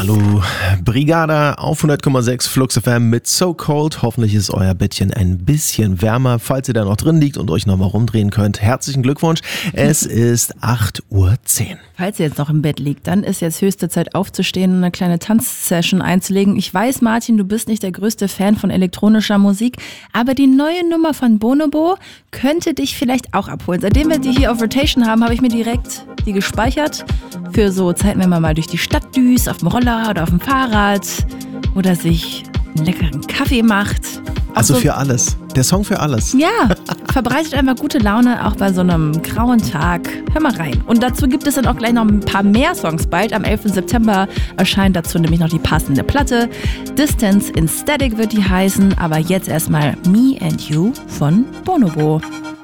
Hallo, Brigada auf 100,6 Flux FM mit So Cold. Hoffentlich ist euer Bettchen ein bisschen wärmer. Falls ihr da noch drin liegt und euch nochmal rumdrehen könnt, herzlichen Glückwunsch. Es ist 8:10 Uhr. Falls ihr jetzt noch im Bett liegt, dann ist jetzt höchste Zeit aufzustehen und eine kleine Tanzsession einzulegen. Ich weiß, Martin, du bist nicht der größte Fan von elektronischer Musik, aber die neue Nummer von Bonobo könnte dich vielleicht auch abholen. Seitdem wir die hier auf Rotation haben, habe ich mir direkt die gespeichert für so Zeiten, wenn man mal durch die Stadt düst, auf dem Roller oder auf dem Fahrrad oder sich einen leckeren Kaffee macht. Also für alles. Der Song für alles. Ja, verbreitet einfach gute Laune, auch bei so einem grauen Tag. Hör mal rein. Und dazu gibt es dann auch gleich noch ein paar mehr Songs bald. Am 11. September erscheint dazu nämlich noch die passende Platte. Distance in Static wird die heißen, aber jetzt erstmal Me and You von Bonobo.